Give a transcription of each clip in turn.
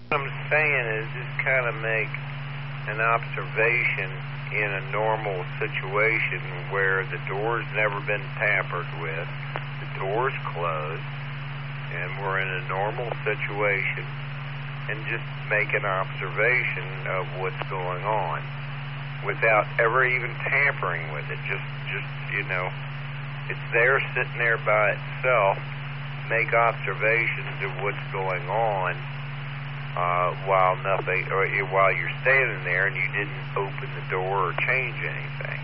What I'm saying is just kind of make an observation in a normal situation where the door's never been tampered with, the door's closed, and we're in a normal situation, and just make an observation of what's going on without ever even tampering with it. Just it's there sitting there by itself. Make observations of what's going on while you're standing there and you didn't open the door or change anything.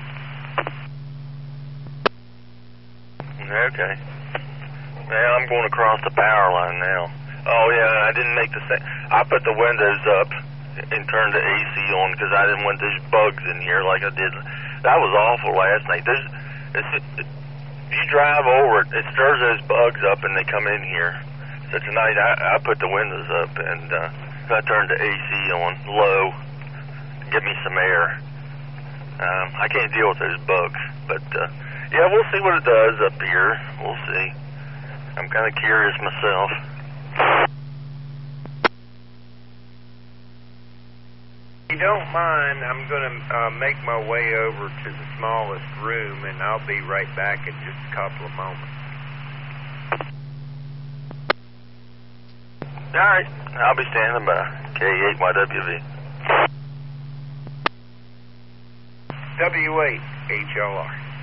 Okay. Now I'm going across the power line now. Oh yeah, I didn't make the same. I put the windows up and turned the AC on because I didn't want these bugs in here like I did. That was awful last night. If you drive over it, it stirs those bugs up and they come in here. So tonight I put the windows up and I turned the AC on low to get me some air. I can't deal with those bugs, but yeah, we'll see what it does up here. We'll see. I'm kind of curious myself. If you don't mind, I'm going to make my way over to the smallest room, and I'll be right back in just a couple of moments. All right, I'll be standing by. K8YWV. W8HLR.